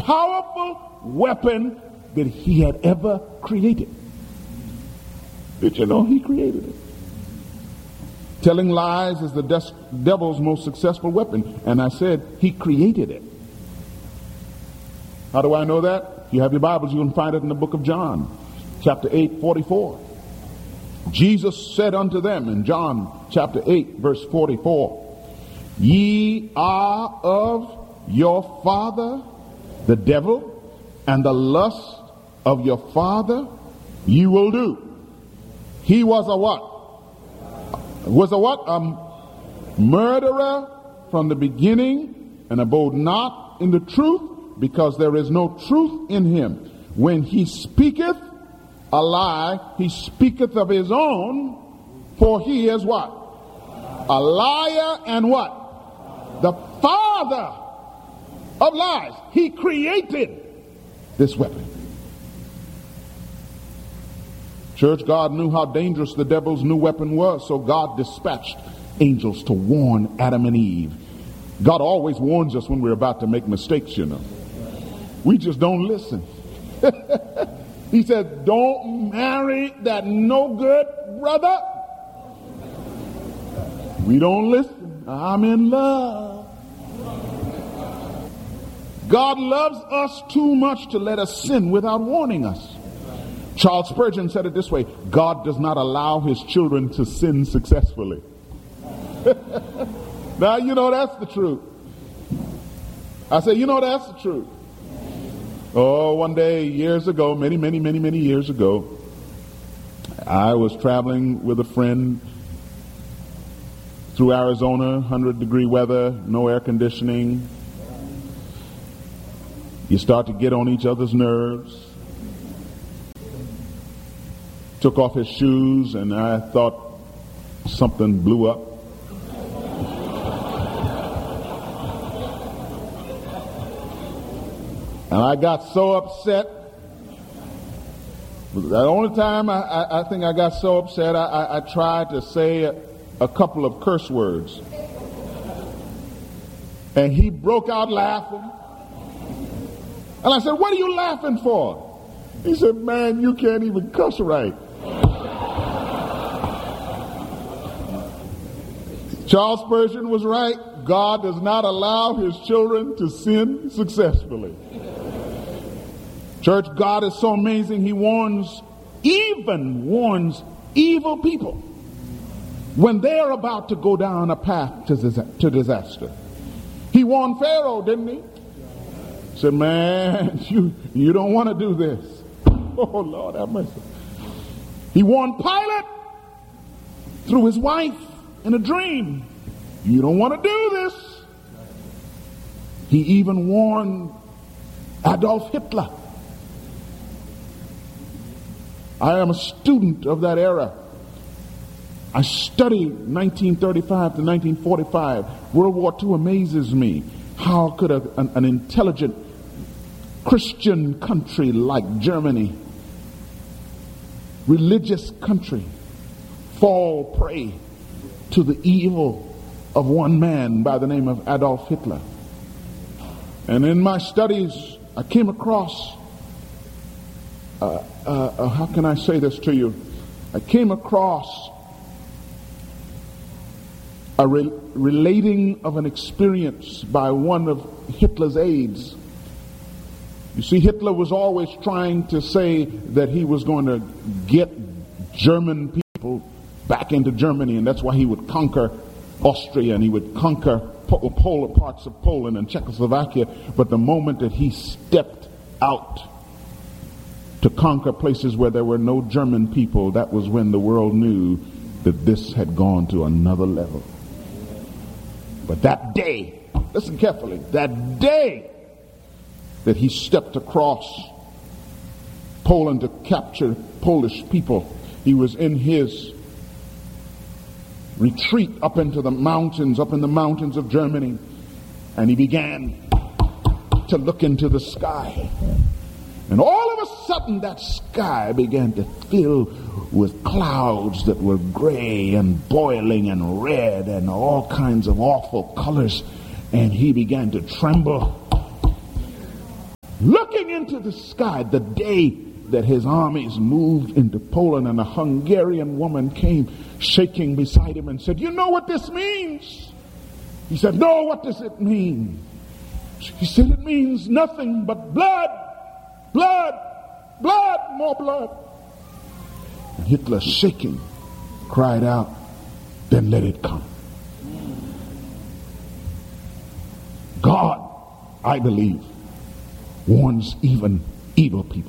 powerful weapon that he had ever created. Did you know he created it? Telling lies is the devil's most successful weapon. And I said he created it. How do I know that? If you have your Bibles, you can find it in the book of John, chapter 8, 44. Jesus said unto them in John chapter 8, verse 44, ye are of your father, the devil, and the lust of your father you will do. He was a what? A murderer from the beginning, and abode not in the truth, because there is no truth in him. When he speaketh a lie, he speaketh of his own, for he is what? A liar and what? The father of lies. He created this weapon. Church, God knew how dangerous the devil's new weapon was, so God dispatched angels to warn Adam and Eve. God always warns us when we're about to make mistakes, you know. We just don't listen. He said, don't marry that no good brother. We don't listen. I'm in love. God loves us too much to let us sin without warning us. Charles Spurgeon said it this way: God does not allow his children to sin successfully. Now, you know that's the truth. I say, you know that's the truth. Oh, one day, years ago, many years ago, I was traveling with a friend through Arizona, 100-degree weather, no air conditioning. You start to get on each other's nerves. Took off his shoes, and I thought something blew up. And I got so upset. The only time I think I got so upset, I tried to say a couple of curse words. And he broke out laughing. And I said, what are you laughing for? He said, man, you can't even cuss right. Charles Spurgeon was right. God does not allow his children to sin successfully. Church, God is so amazing. He warns evil people when they're about to go down a path to disaster. He warned Pharaoh, didn't he? He said, man, you don't want to do this. Oh, Lord, have mercy. He warned Pilate through his wife in a dream. You don't want to do this. He even warned Adolf Hitler. I am a student of that era. I studied 1935 to 1945. World War II amazes me. How could an intelligent Christian country like Germany, religious country, fall prey to the evil of one man by the name of Adolf Hitler? And in my studies, I came across, how can I say this to you? I came across a relating of an experience by one of Hitler's aides. You see, Hitler was always trying to say that he was going to get German people back into Germany, and that's why he would conquer Austria and he would conquer polar parts of Poland and Czechoslovakia. But the moment that he stepped out to conquer places where there were no German people, that was when the world knew that this had gone to another level. But that day, listen carefully, that day that he stepped across Poland to capture Polish people, he was in his retreat up into the mountains, up in the mountains of Germany, and he began to look into the sky. And all of a sudden that sky began to fill with clouds that were gray and boiling and red and all kinds of awful colors. And he began to tremble. looking into the sky the day that his armies moved into Poland, and a Hungarian woman came shaking beside him and said, "You know what this means?" He said, "No, what does it mean?" He said, "It means nothing but blood, blood, blood, more blood." And Hitler, shaking, cried out, "Then let it come." God, I believe, warns even evil people.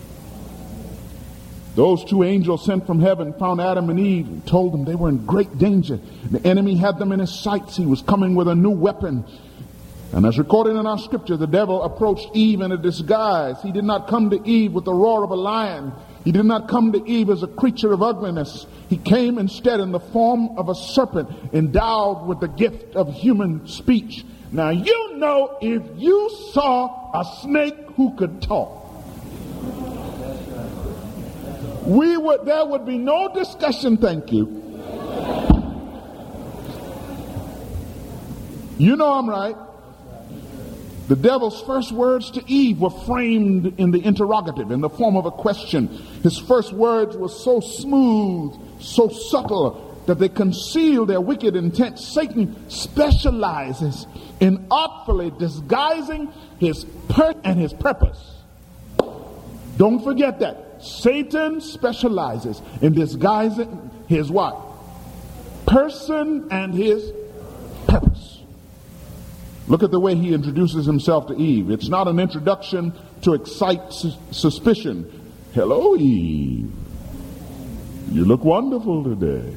Those two angels sent from heaven found Adam and Eve and told them they were in great danger. The enemy had them in his sights. He was coming with a new weapon. And as recorded in our scripture, the devil approached Eve in a disguise. He did not come to Eve with the roar of a lion. He did not come to Eve as a creature of ugliness. He came instead in the form of a serpent, endowed with the gift of human speech. Now, you know, if you saw a snake who could talk, there would be no discussion, thank you. You know I'm right. The devil's first words to Eve were framed in the interrogative, in the form of a question. His first words were so smooth, so subtle, that they conceal their wicked intent. Satan specializes in artfully disguising his and his purpose. Don't forget that. Satan specializes in disguising his what? Person and his purpose. Look at the way he introduces himself to Eve. It's not an introduction to excite suspicion. "Hello, Eve. You look wonderful today."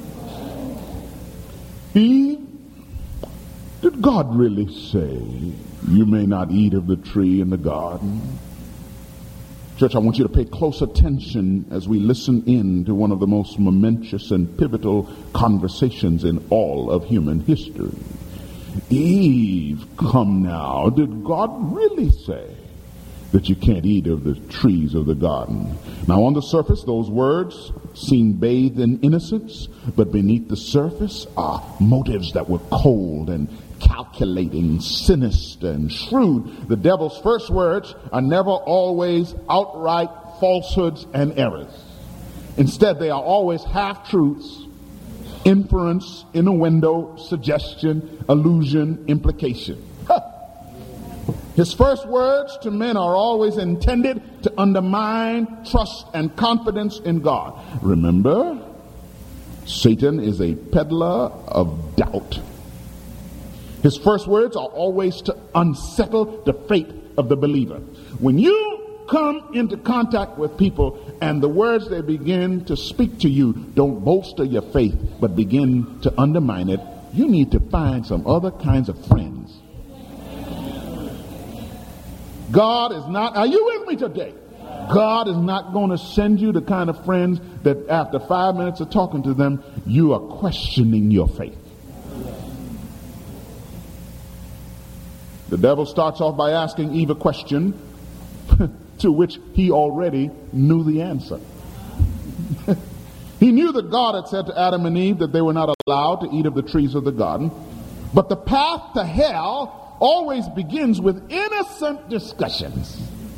"Eve, did God really say you may not eat of the tree in the garden?" Church, I want you to pay close attention as we listen in to one of the most momentous and pivotal conversations in all of human history. "Eve, come now. Did God really say that you can't eat of the trees of the garden?" Now, on the surface, those words seem bathed in innocence, but beneath the surface are motives that were cold and calculating, sinister, and shrewd. The devil's first words are never always outright falsehoods and errors. Instead, they are always half-truths, inference, innuendo, suggestion, allusion, implication. His first words to men are always intended to undermine trust and confidence in God. Remember, Satan is a peddler of doubt. His first words are always to unsettle the fate of the believer. When you come into contact with people and the words they begin to speak to you don't bolster your faith but begin to undermine it, you need to find some other kinds of friends. God is not, are you with me today? God is not going to send you the kind of friends that after 5 minutes of talking to them, you are questioning your faith. The devil starts off by asking Eve a question to which he already knew the answer. He knew that God had said to Adam and Eve that they were not allowed to eat of the trees of the garden. But the path to hell always begins with innocent discussions.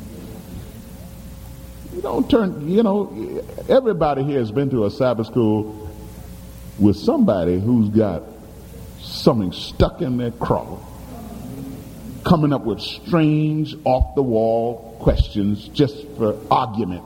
You don't turn, everybody here has been to a Sabbath school with somebody who's got something stuck in their craw, coming up with strange, off-the-wall questions just for argument.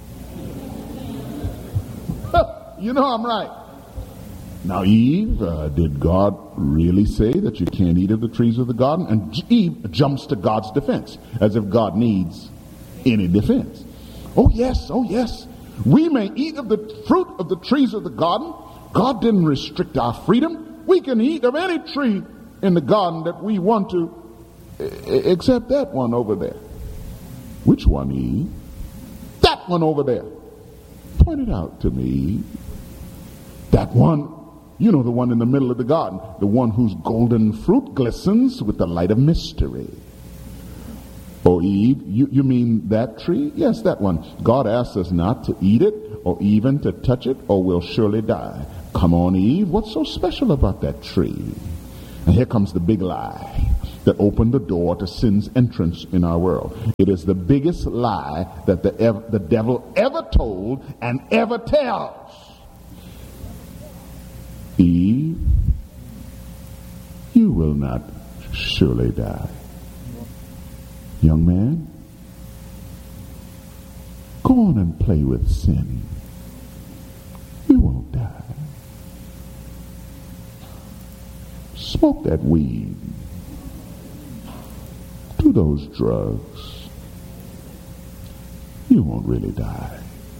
You know I'm right. Now, Eve, did God really say that you can't eat of the trees of the garden? And Eve jumps to God's defense, as if God needs any defense. Oh yes, we may eat of the fruit of the trees of the garden. God didn't restrict our freedom. We can eat of any tree in the garden that we want to, except that one over there. Which one, Eve? That one over there. Point it out to me. That one, the one in the middle of the garden, the one whose golden fruit glistens with the light of mystery. Oh, Eve, you mean that tree? Yes, that one. God asks us not to eat it or even to touch it, or we'll surely die. Come on, Eve, what's so special about that tree? And here comes the big lie. that opened the door to sin's entrance in our world. It is the biggest lie that the devil ever told and ever tells. Eve, you will not surely die. Young man, go on and play with sin. You won't die. Smoke that weed. Do those drugs. You won't really die.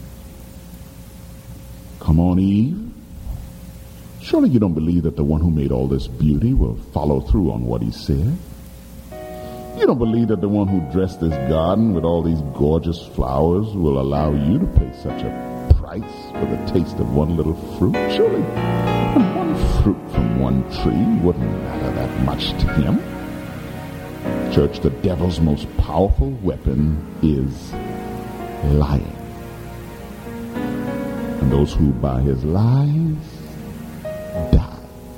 Come on, Eve. Surely you don't believe that the one who made all this beauty will follow through on what he said? You don't believe that the one who dressed this garden with all these gorgeous flowers will allow you to pay such a price for the taste of one little fruit? Surely one fruit from one tree wouldn't matter that much to him. Church, the devil's most powerful weapon is lying. And those who by his lies die.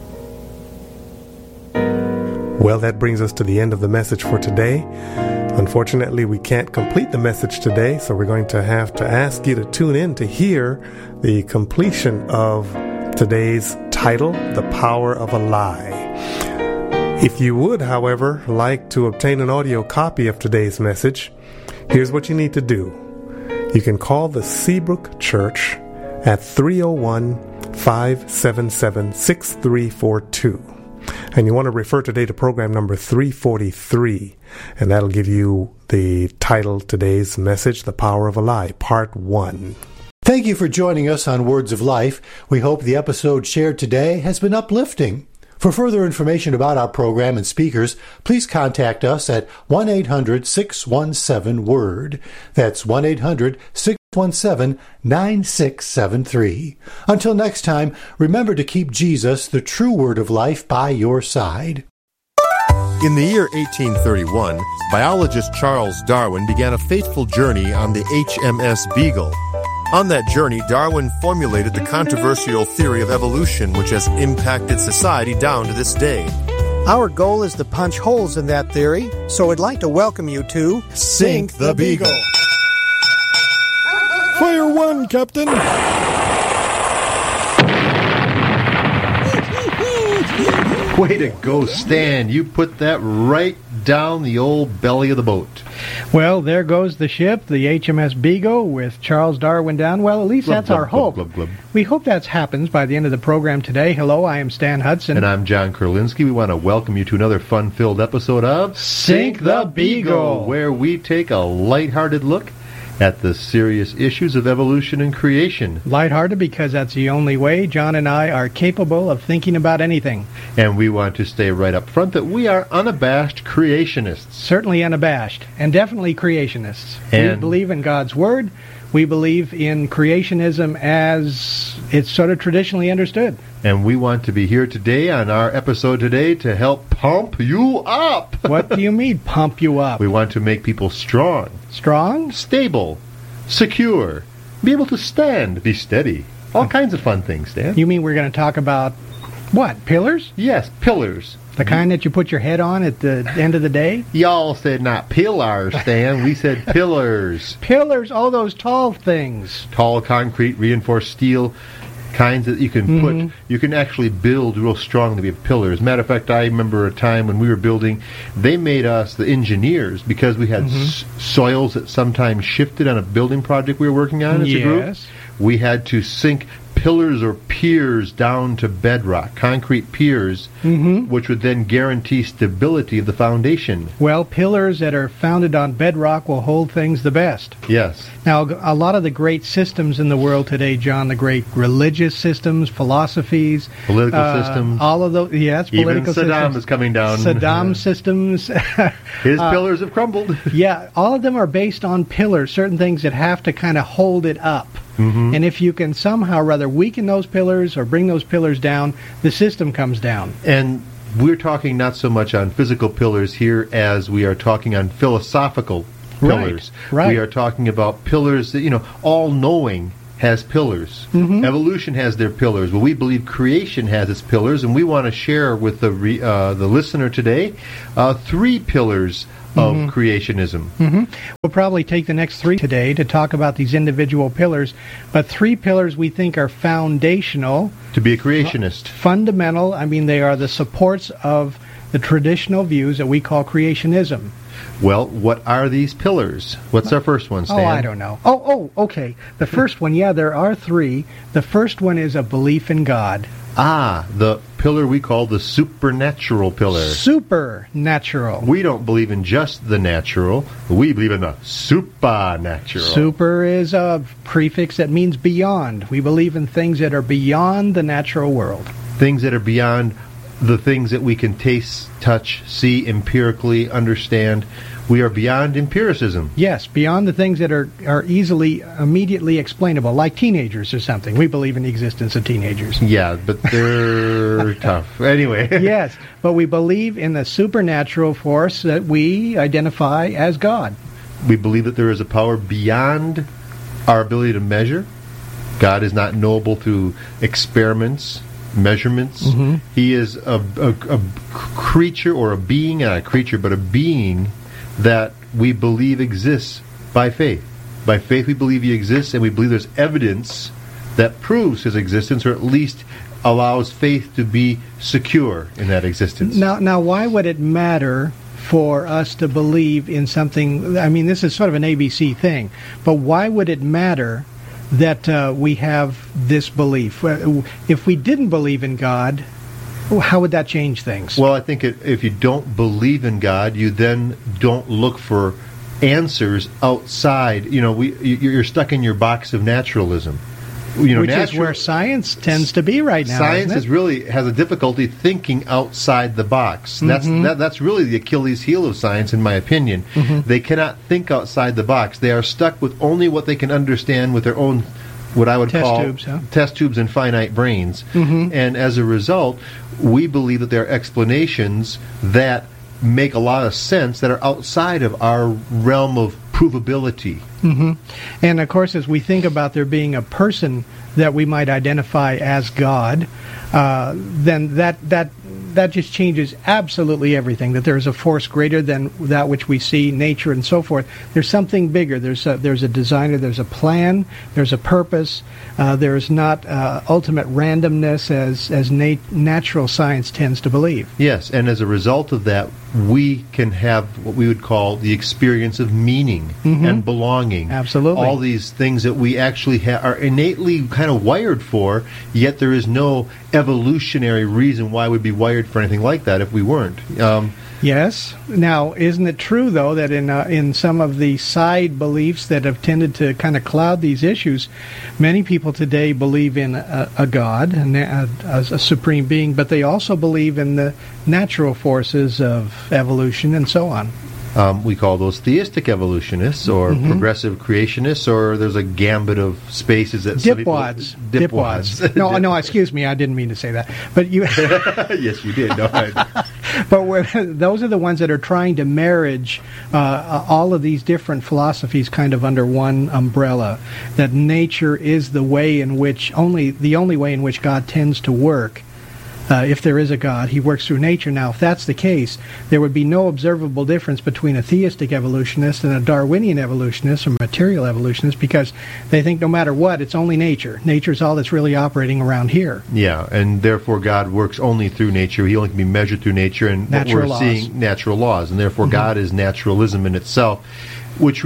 Well, that brings us to the end of the message for today. Unfortunately, we can't complete the message today, so we're going to have to ask you to tune in to hear the completion of today's title, The Power of a Lie. If you would, however, like to obtain an audio copy of today's message, here's what you need to do. You can call the Seabrook Church at 301-577-6342. And you want to refer today to program number 343, and that'll give you the title today's message, The Power of a Lie, Part 1. Thank you for joining us on Words of Life. We hope the episode shared today has been uplifting. For further information about our program and speakers, please contact us at 1-800-617-WORD. That's 1-800-617-9673. Until next time, remember to keep Jesus, the true Word of life, by your side. In the year 1831, biologist Charles Darwin began a fateful journey on the HMS Beagle. On that journey, Darwin formulated the controversial theory of evolution, which has impacted society down to this day. Our goal is to punch holes in that theory, so I'd like to welcome you to Sink the Beagle. Fire one, Captain! Way to go, Stan. You put that right down the old belly of the boat. Well, there goes the ship, the HMS Beagle, with Charles Darwin down. Well, at least that's our hope. We hope that happens by the end of the program today. Hello, I am Stan Hudson. And I'm John Kurlinski. We want to welcome you to another fun-filled episode of Sink the Beagle, where we take a lighthearted look at the serious issues of evolution and creation. Lighthearted because that's the only way John and I are capable of thinking about anything. And we want to stay right up front that we are unabashed creationists. Certainly unabashed, and definitely creationists. We believe in God's Word. We believe in creationism as it's sort of traditionally understood. And we want to be here today on our episode today to help pump you up. What do you mean, pump you up? We want to make people strong. Strong? Stable. Secure. Be able to stand. Be steady. All kinds of fun things, Stan. You mean we're going to talk about, what, pillars? Yes, pillars. The kind that you put your head on at the end of the day? Y'all said not pillars, Stan. We said pillars. Pillars, all those tall things. Tall concrete, reinforced steel, kinds that you can put, you can actually build real strong to be pillars. Matter of fact, I remember a time when we were building, they made us, the engineers, because we had soils that sometimes shifted on a building project we were working on as a group. We had to sink pillars or piers down to bedrock, concrete piers, which would then guarantee stability of the foundation. Well, pillars that are founded on bedrock will hold things the best. Yes. Now, a lot of the great systems in the world today, John, the great religious systems, philosophies, political systems, all of those, yes, even political Saddam systems. is coming down. Saddam systems. His pillars have crumbled. Yeah, all of them are based on pillars, certain things that have to kind of hold it up. And if you can somehow rather weaken those pillars or bring those pillars down, the system comes down. And we're talking not so much on physical pillars here as we are talking on philosophical pillars. Right. We are talking about pillars that, all-knowing has pillars. Evolution has their pillars. Well, we believe creation has its pillars, and we want to share with the listener today 3 pillars of creationism. We'll probably take the next 3 today to talk about these individual pillars, but 3 pillars we think are foundational. To be a creationist. Fundamental. I mean, they are the supports of the traditional views that we call creationism. Well, what are these pillars? What's our first one, Stan? Oh, I don't know. Oh, okay. The first one, there are 3. The first one is a belief in God. The pillar we call the supernatural pillar. Supernatural. We don't believe in just the natural. We believe in the supernatural. Super is a prefix that means beyond. We believe in things that are beyond the natural world. Things that are beyond the things that we can taste, touch, see, empirically understand. We are beyond empiricism. Yes, beyond the things that are easily, immediately explainable, like teenagers or something. We believe in the existence of teenagers. Yeah, but they're tough. Anyway. Yes, but we believe in the supernatural force that we identify as God. We believe that there is a power beyond our ability to measure. God is not knowable through experiments, measurements. He is a creature, or a being, not a creature, but a being that we believe exists by faith. By faith we believe he exists, and we believe there's evidence that proves his existence, or at least allows faith to be secure in that existence. Now, why would it matter for us to believe in something? I mean, this is sort of an ABC thing, but why would it matter that we have this belief? If we didn't believe in God, how would that change things? Well, I think if you don't believe in God, you then don't look for answers outside. You're stuck in your box of naturalism. Which is where science tends to be right now. Science has a difficulty thinking outside the box. That's really the Achilles heel of science, in my opinion. They cannot think outside the box. They are stuck with only what they can understand with their own, what I would call test tubes and finite brains. And as a result, we believe that there are explanations that make a lot of sense that are outside of our realm of provability. And of course, as we think about there being a person that we might identify as God, then that just changes absolutely everything. That there's a force greater than that which we see, nature and so forth. There's something bigger. There's a designer. There's a plan. There's a purpose. There's not ultimate randomness as natural science tends to believe. Yes, and as a result of that, we can have what we would call the experience of meaning and belonging. Absolutely. All these things that we actually are innately kind of wired for, yet there is no evolutionary reason why we'd be wired for anything like that if we weren't. Yes. Now, isn't it true, though, that in some of the side beliefs that have tended to kind of cloud these issues, many people today believe in a God, a supreme being, but they also believe in the natural forces of evolution and so on. We call those theistic evolutionists or progressive creationists, or there's a gambit of spaces that dipwads. No, excuse me, I didn't mean to say that. But you, yes, you did. No, but those are the ones that are trying to marriage all of these different philosophies kind of under one umbrella. That nature is the way in which the only way in which God tends to work. If there is a God, he works through nature. Now, if that's the case, there would be no observable difference between a theistic evolutionist and a Darwinian evolutionist or material evolutionist, because they think no matter what, it's only nature. Nature's all that's really operating around here. Yeah, and therefore God works only through nature. He only can be measured through nature, and natural what we're seeing, natural laws. And therefore God is naturalism in itself, which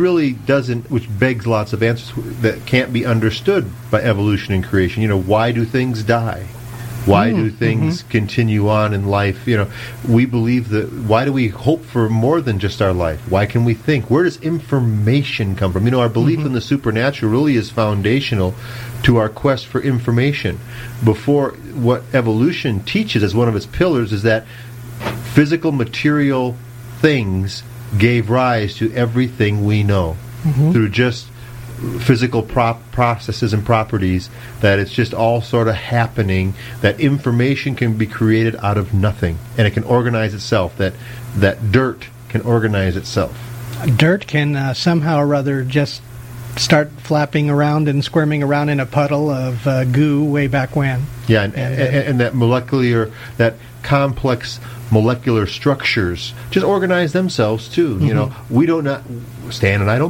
begs lots of answers that can't be understood by evolution and creation. Why do things die? Why do things continue on in life? We believe that. Why do we hope for more than just our life? Why can we think? Where does information come from? Our belief in the supernatural really is foundational to our quest for information. Before, what evolution teaches as one of its pillars is that physical material things gave rise to everything we know through just physical processes and properties, that it's just all sort of happening, that information can be created out of nothing, and it can organize itself, that dirt can organize itself. Dirt can somehow or other just start flapping around and squirming around in a puddle of goo way back when. Yeah, and that complex molecular structures just organize themselves too. You know, we don't, Stan and I don't